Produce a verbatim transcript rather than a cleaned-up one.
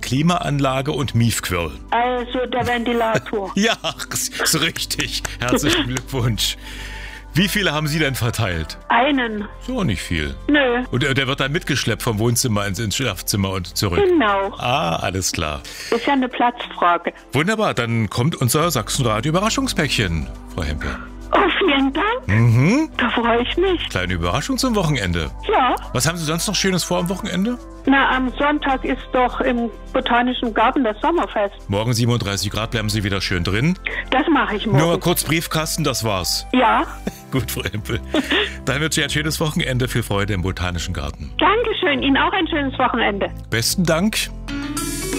Klimaanlage und Miefquirl. Also der Ventilator. Ja, so richtig. Herzlichen Glückwunsch. Wie viele haben Sie denn verteilt? Einen. So, nicht viel. Nö. Und der, der wird dann mitgeschleppt vom Wohnzimmer ins, ins Schlafzimmer und zurück? Genau. Ah, alles klar. Ist ja eine Platzfrage. Wunderbar, dann kommt unser Sachsenradio-Überraschungspäckchen, Frau Hempel. Oh, vielen Dank. Mhm. Da freue ich mich. Kleine Überraschung zum Wochenende. Ja. Was haben Sie sonst noch Schönes vor am Wochenende? Na, am Sonntag ist doch im Botanischen Garten das Sommerfest. Morgen siebenunddreißig Grad, bleiben Sie wieder schön drin. Das mache ich morgen. Nur kurz Briefkasten, das war's. Ja. Gut, Frau Hempel. Dann wünsche ich ein schönes Wochenende, viel Freude im Botanischen Garten. Dankeschön, Ihnen auch ein schönes Wochenende. Besten Dank.